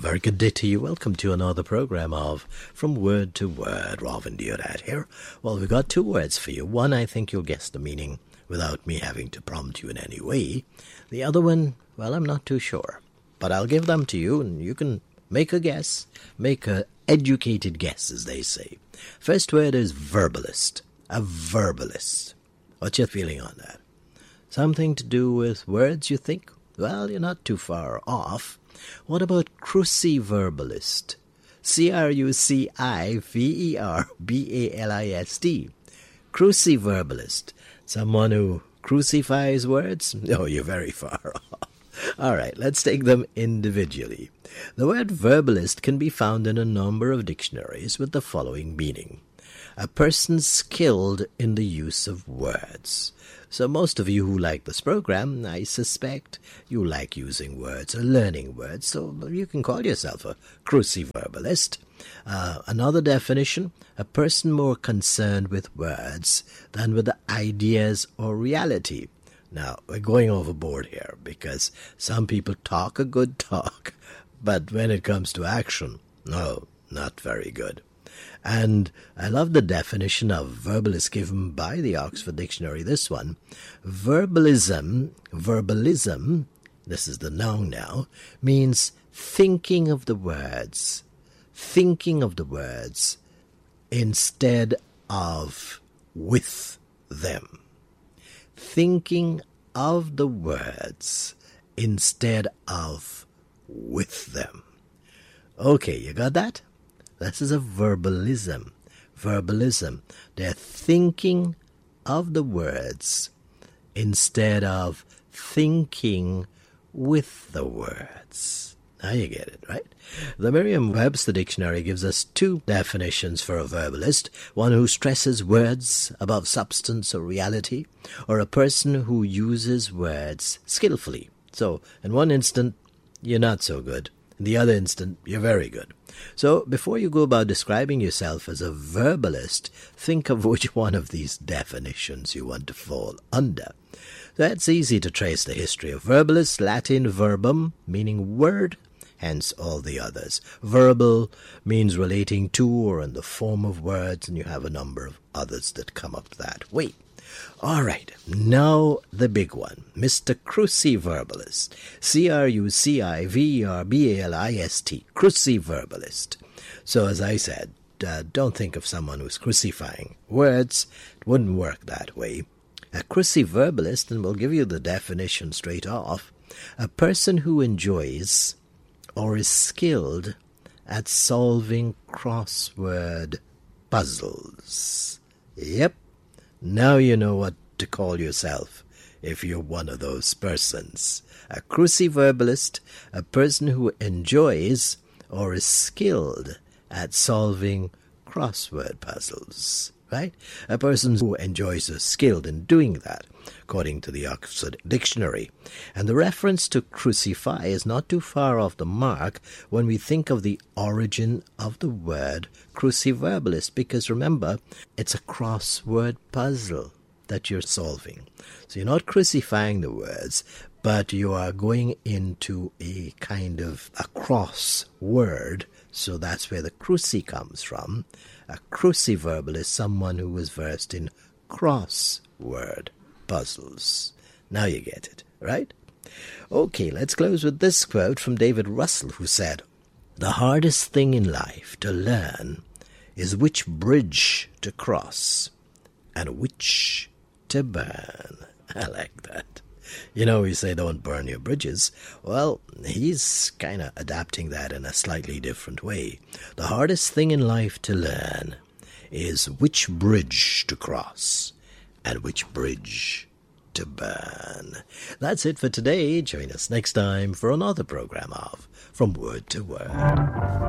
very good day to you. Welcome to another program of From Word to Word. Robin Deodat here. Well, we've got two words for you. One, I think you'll guess the meaning without me having to prompt you in any way. The other one, well, I'm not too sure. But I'll give them to you, and you can make a guess. Make a educated guess, as they say. First word is verbalist. A verbalist. What's your feeling on that? Something to do with words, you think? Well, you're not too far off. What about cruciverbalist? Cruciverbalist. Cruciverbalist. Someone who crucifies words? No, you're very far off. All right, let's take them individually. The word verbalist can be found in a number of dictionaries with the following meaning. A person skilled in the use of words. So most of you who like this program, I suspect you like using words or learning words, so you can call yourself a cruciverbalist. Another definition, a person more concerned with words than with the ideas or reality. Now, we're going overboard here because some people talk a good talk, but when it comes to action, no, not very good. And I love the definition of verbalist given by the Oxford Dictionary, this one. Verbalism, this is the noun now, means thinking of the words instead of with them. Thinking of the words instead of with them. Okay, you got that? This is a verbalism. They're thinking of the words instead of thinking with the words. Now you get it, right? The Merriam-Webster Dictionary gives us two definitions for a verbalist. One who stresses words above substance or reality, or a person who uses words skillfully. So, in one instant, you're not so good. In the other instant, you're very good. So, before you go about describing yourself as a verbalist, think of which one of these definitions you want to fall under. That's easy to trace the history of verbalist, Latin verbum, meaning word, hence all the others. Verbal means relating to or in the form of words, and you have a number of others that come up that way. All right, now the big one, Mr. Cruciverbalist, Cruciverbalist, Cruciverbalist. So as I said, don't think of someone who's crucifying words. It wouldn't work that way. A cruciverbalist, and we'll give you the definition straight off, a person who enjoys or is skilled at solving crossword puzzles. Yep. Now you know what to call yourself if you're one of those persons. A cruciverbalist, a person who enjoys or is skilled at solving crossword puzzles, right? A person who enjoys or is skilled in doing that, according to the Oxford Dictionary. And the reference to crucify is not too far off the mark when we think of the origin of the word cruciverbalist, because remember, it's a crossword puzzle that you're solving. So you're not crucifying the words, but you are going into a kind of a cross word, so that's where the cruci comes from. A cruciverbal is someone who is versed in crossword puzzles. Now you get it, right? Okay, let's close with this quote from David Russell, who said, "The hardest thing in life to learn is which bridge to cross and which to burn." I like that. You know, we say don't burn your bridges. Well, he's kind of adapting that in a slightly different way. The hardest thing in life to learn is which bridge to cross and which bridge to burn. That's it for today. Join us next time for another program of From Word to Word.